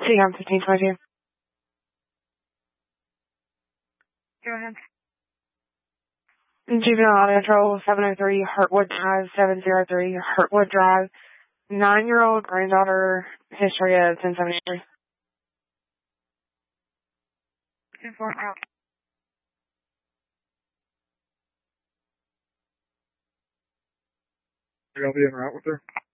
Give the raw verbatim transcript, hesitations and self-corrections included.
Seaham fifteen twenty-two. Go ahead. Juvenile auto control seven oh three Hartwood Drive, seven oh three Hartwood Drive. Nine-year-old granddaughter, history of ten seventy-three. Inform out. I'll be en route with her.